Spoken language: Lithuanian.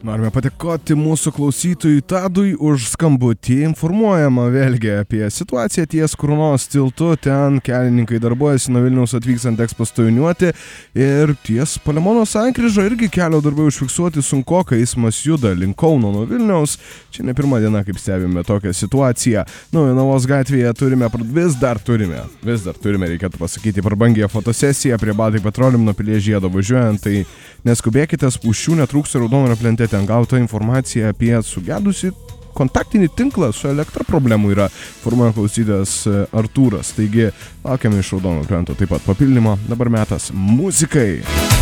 Norime padėkoti mūsų klausytojui Tadui už skambutį. Informuojama vėlgi apie situaciją ties Krunos tiltu. Ten kelininkai darbuojasi, nuo Vilniaus atvykstant teks pastojiniuoti. Ir ties Palemono sankryža irgi kelio darbai užfiksuoti sunkokai. Eismas juda link Kauno nuo Vilniaus. Čia ne pirma diena, kaip stebime tokią situaciją. Jonavos gatvėje vis dar turime, reikėtų pasakyti, prabangią fotosesiją prie Baltic Petroleum nuo Pilies žiedo važiuojant. Tai neskubėkite, spūsčių netrūksta, raudono plente ten gauta informacija apie sugedusi kontaktinį tinklą su elektra problemų yra, formuoja klausytojas Artūras. Taigi laukiame iš raudono plento taip pat papildymo. Dabar metas muzikai.